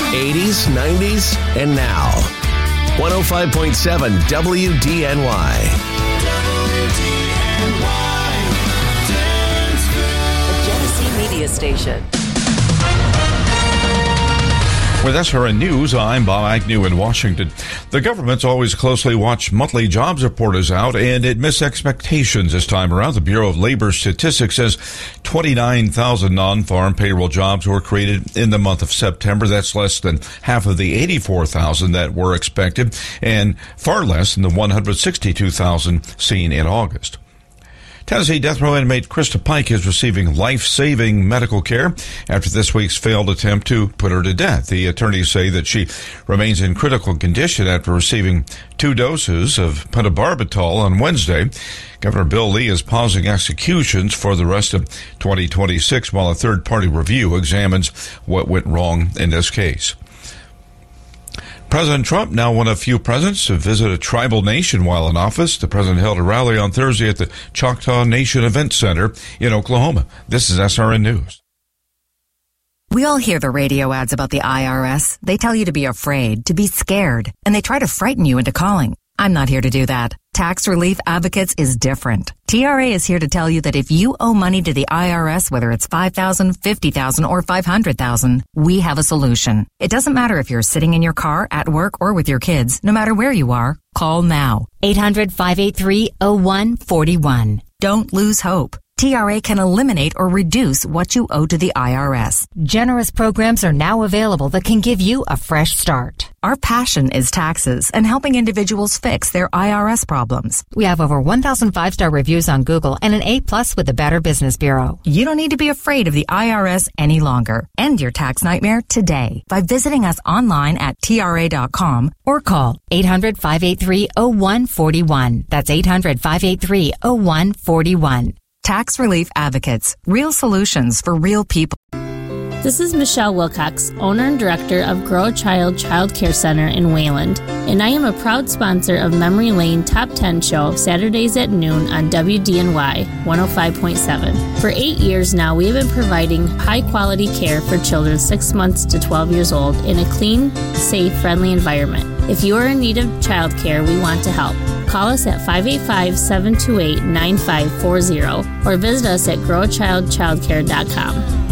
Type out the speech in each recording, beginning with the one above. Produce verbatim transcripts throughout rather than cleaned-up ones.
eighties, nineties, and now. one oh five point seven W D N Y. W D N Y, A Genesee Media Station. With S R N News, I'm Bob Agnew in Washington. The government's always closely watched monthly jobs report is out, and it missed expectations this time around. The Bureau of Labor Statistics says twenty-nine thousand non-farm payroll jobs were created in the month of September. That's less than half of the eighty-four thousand that were expected, and far less than the one hundred sixty-two thousand seen in August. Tennessee death row inmate Krista Pike is receiving life-saving medical care after this week's failed attempt to put her to death. The attorneys say that she remains in critical condition after receiving two doses of pentobarbital on Wednesday. Governor Bill Lee is pausing executions for the rest of twenty twenty-six while a third-party review examines what went wrong in this case. President Trump, now one of few presidents to visit a tribal nation while in office. The president held a rally on Thursday at the Choctaw Nation Event Center in Oklahoma. This is S R N News. We all hear the radio ads about the I R S. They tell you to be afraid, to be scared, and they try to frighten you into calling. I'm not here to do that. Tax Relief Advocates is different. T R A is here to tell you that if you owe money to the I R S, whether it's five thousand dollars, fifty thousand dollars, or five hundred thousand dollars, we have a solution. It doesn't matter if you're sitting in your car, at work, or with your kids. No matter where you are, call now. eight hundred, five eight three, oh one four one. Don't lose hope. T R A can eliminate or reduce what you owe to the I R S. Generous programs are now available that can give you a fresh start. Our passion is taxes and helping individuals fix their I R S problems. We have over one thousand five-star reviews on Google and an A plus with the Better Business Bureau. You don't need to be afraid of the I R S any longer. End your tax nightmare today by visiting us online at T R A dot com or call eight hundred, five eight three, oh one four one. That's eight hundred, five eight three, oh one four one. Tax Relief Advocates. Real solutions for real people. This is Michelle Wilcox, owner and director of Grow a Child Child Care Center in Wayland, and I am a proud sponsor of Memory Lane Top ten Show Saturdays at noon on W D N Y one oh five point seven. For eight years now, we have been providing high-quality care for children six months to twelve years old in a clean, safe, friendly environment. If you are in need of child care, we want to help. Call us at five eight five, seven two eight, nine five four zero or visit us at grow a child childcare dot com.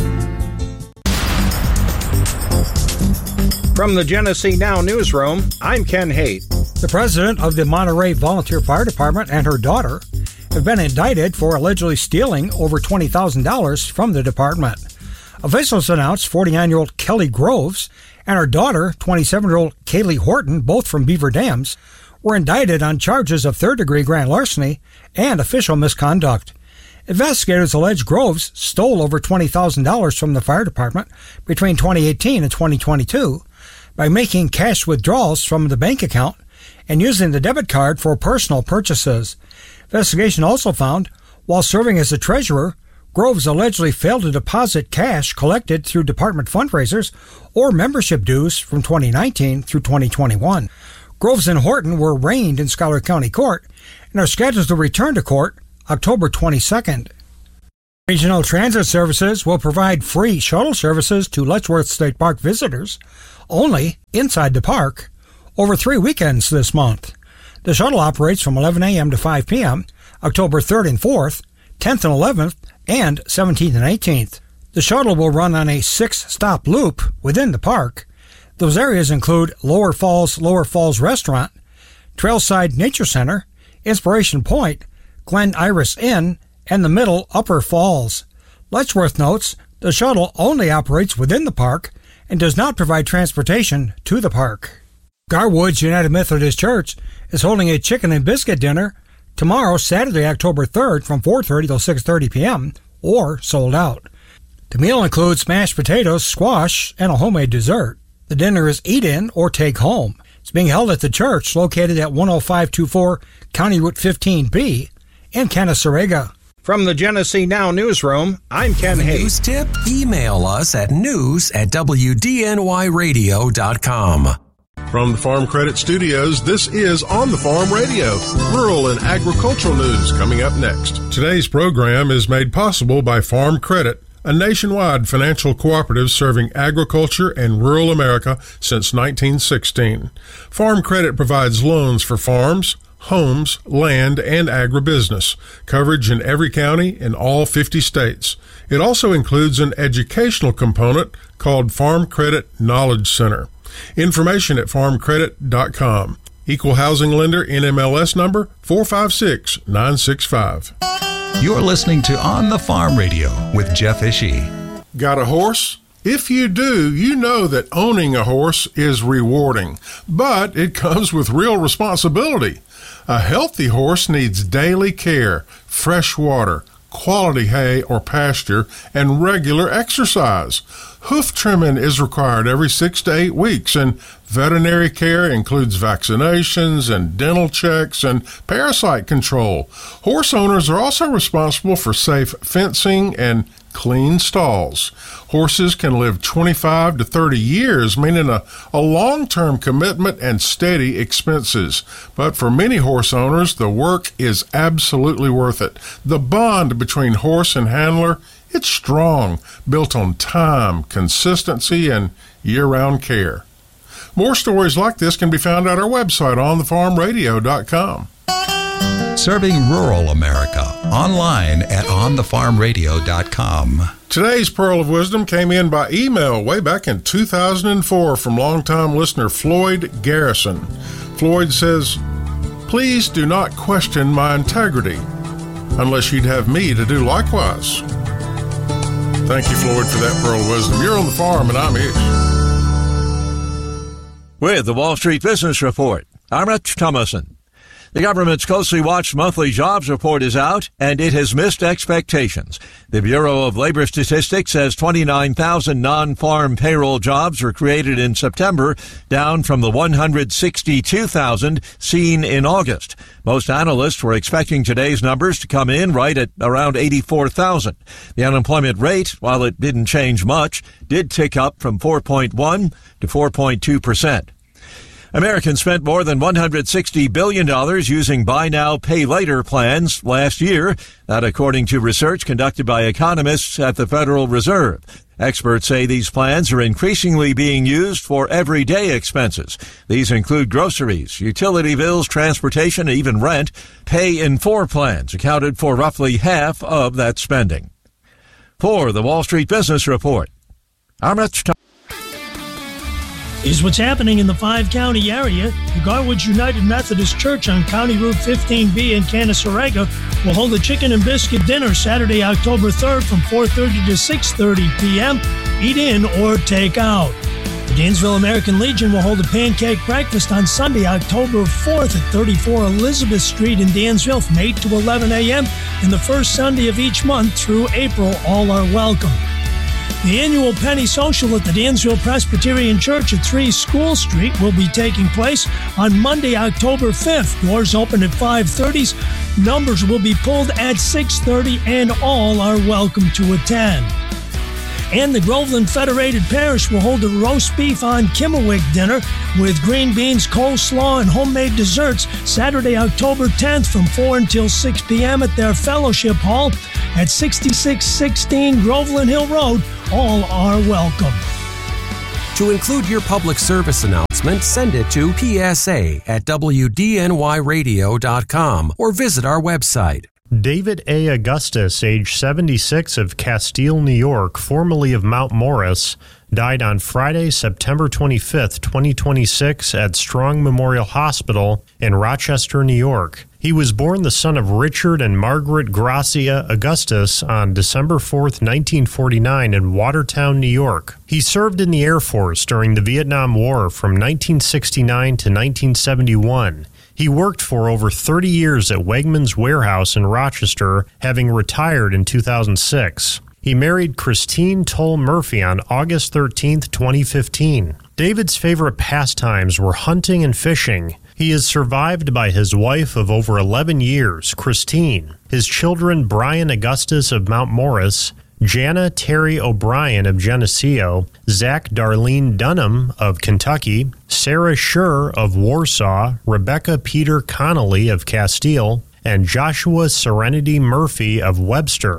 From the Genesee Now newsroom, I'm Ken Haight. The president of the Monterey Volunteer Fire Department and her daughter have been indicted for allegedly stealing over twenty thousand dollars from the department. Officials announced forty-nine-year-old Kelly Groves and her daughter, twenty-seven-year-old Kaylee Horton, both from Beaver Dams, were indicted on charges of third-degree grand larceny and official misconduct. Investigators allege Groves stole over twenty thousand dollars from the fire department between twenty eighteen and twenty twenty-two by making cash withdrawals from the bank account and using the debit card for personal purchases. Investigation also found, while serving as a treasurer, Groves allegedly failed to deposit cash collected through department fundraisers or membership dues from twenty nineteen through twenty twenty-one. Groves and Horton were arraigned in Schuyler County Court and are scheduled to return to court October twenty-second. Regional Transit Services will provide free shuttle services to Letchworth State Park visitors only inside the park over three weekends this month. The shuttle operates from eleven a.m. to five p.m. October third and fourth, tenth and eleventh, and seventeenth and eighteenth. The shuttle will run on a six-stop loop within the park. Those areas include Lower Falls Lower Falls Restaurant, Trailside Nature Center, Inspiration Point, Glen Iris Inn, and the Middle Upper Falls. Letchworth notes the shuttle only operates within the park and does not provide transportation to the park. Garwood's United Methodist Church is holding a chicken and biscuit dinner tomorrow, Saturday, October third, from four thirty till six thirty p.m., or sold out. The meal includes mashed potatoes, squash, and a homemade dessert. The dinner is eat-in or take home. It's being held at the church located at one oh five twenty-four County Route fifteen B in Canasarega. From the Genesee Now newsroom, I'm Ken Hayes. News tip? Email us at news at W D N Y radio dot com. From the Farm Credit Studios, this is On the Farm Radio, rural and agricultural news coming up next. Today's program is made possible by Farm Credit, a nationwide financial cooperative serving agriculture and rural America since nineteen sixteen. Farm Credit provides loans for farms, homes, land, and agribusiness, coverage in every county in all fifty states. It also includes an educational component called Farm Credit Knowledge Center. Information at farm credit dot com. Equal housing lender, N M L S number four five six nine six five. You're listening to On the Farm Radio with Jeff Ishii. Got a horse? If you do, you know that owning a horse is rewarding, but it comes with real responsibility. A healthy horse needs daily care, fresh water, quality hay or pasture, and regular exercise. Hoof trimming is required every six to eight weeks, and veterinary care includes vaccinations and dental checks and parasite control. Horse owners are also responsible for safe fencing and clean stalls. Horses can live twenty-five to thirty years, meaning a, a long-term commitment and steady expenses. But for many horse owners, the work is absolutely worth it. The bond between horse and handler, it's strong, built on time, consistency, and year-round care. More stories like this can be found at our website, on the farm radio dot com. Serving rural America, online at on the farm radio dot com. Today's Pearl of Wisdom came in by email way back in two thousand four from longtime listener Floyd Garrison. Floyd says, "Please do not question my integrity, unless you'd have me to do likewise." Thank you, Floyd, for that Pearl of Wisdom. You're on the farm, and I'm Ish. With the Wall Street Business Report, I'm Rich Thomason. The government's closely watched monthly jobs report is out, and it has missed expectations. The Bureau of Labor Statistics says twenty-nine thousand non-farm payroll jobs were created in September, down from the one hundred sixty-two thousand seen in August. Most analysts were expecting today's numbers to come in right at around eighty-four thousand. The unemployment rate, while it didn't change much, did tick up from four point one to four point two percent. Americans spent more than one hundred sixty billion dollars using buy now, pay later plans last year, that according to research conducted by economists at the Federal Reserve. Experts say these plans are increasingly being used for everyday expenses. These include groceries, utility bills, transportation, and even rent. Pay in four plans accounted for roughly half of that spending. For the Wall Street Business Report, I'm Rich Thomason. Is what's happening in the five-county area. The Garwood United Methodist Church on County Route fifteen B in Canasarega will hold a chicken and biscuit dinner Saturday, October third from four thirty to six thirty p.m. Eat in or take out. The Dansville American Legion will hold a pancake breakfast on Sunday, October fourth at thirty-four Elizabeth Street in Dansville from eight to eleven a.m. and the first Sunday of each month through April. All are welcome. The annual Penny Social at the Dansville Presbyterian Church at three School Street will be taking place on Monday, October fifth. Doors open at five thirty. Numbers will be pulled at six thirty, and all are welcome to attend. And the Groveland Federated Parish will hold a roast beef on Kimmelwick dinner with green beans, coleslaw, and homemade desserts Saturday, October tenth from four until six p.m. at their fellowship hall at sixty-six sixteen Groveland Hill Road. All are welcome. To include your public service announcement, send it to P S A at W D N Y radio dot com or visit our website. David A. Augustus, age seventy-six, of Castile, New York, formerly of Mount Morris, died on Friday, September twenty-fifth, twenty twenty-six at Strong Memorial Hospital in Rochester, New York. He was born the son of Richard and Margaret Gracia Augustus on December fourth, nineteen forty-nine in Watertown, New York. He served in the Air Force during the Vietnam War from nineteen sixty-nine to nineteen seventy-one. He worked for over thirty years at Wegmans Warehouse in Rochester, having retired in two thousand six. He married Christine Toll Murphy on August thirteenth, twenty fifteen. David's favorite pastimes were hunting and fishing. He is survived by his wife of over eleven years, Christine, his children Brian Augustus of Mount Morris, Jana Terry O'Brien of Geneseo, Zach Darlene Dunham of Kentucky, Sarah Schur of Warsaw, Rebecca Peter Connolly of Castile, and Joshua Serenity Murphy of Webster.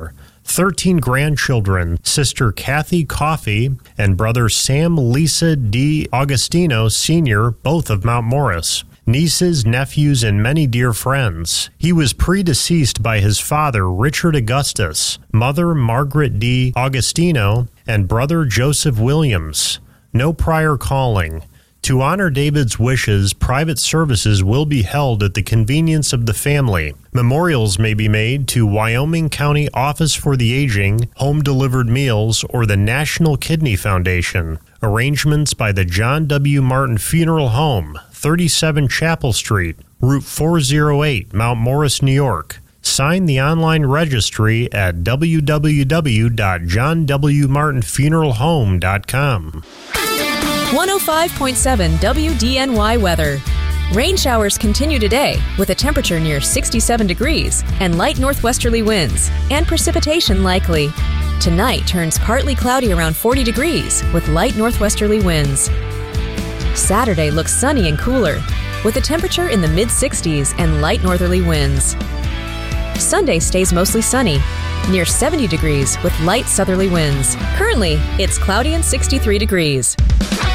thirteen grandchildren, Sister Kathy Coffey and Brother Sam Lisa D. Augustino Senior, both of Mount Morris. Nieces, nephews, and many dear friends. He was predeceased by his father, Richard Augustus, mother Margaret D. Augustino, and brother Joseph Williams. No prior calling. To honor David's wishes, private services will be held at the convenience of the family. Memorials may be made to Wyoming County Office for the Aging, Home Delivered Meals, or the National Kidney Foundation. Arrangements by the John W. Martin Funeral Home, thirty-seven Chapel Street, Route four oh eight, Mount Morris, New York. Sign the online registry at w w w dot john w martin funeral home dot com. one oh five point seven W D N Y weather. Rain showers continue today with a temperature near sixty-seven degrees and light northwesterly winds and precipitation likely. Tonight turns partly cloudy around forty degrees with light northwesterly winds. Saturday looks sunny and cooler with a temperature in the mid-sixties and light northerly winds. Sunday stays mostly sunny, near seventy degrees with light southerly winds. Currently, it's cloudy and sixty-three degrees.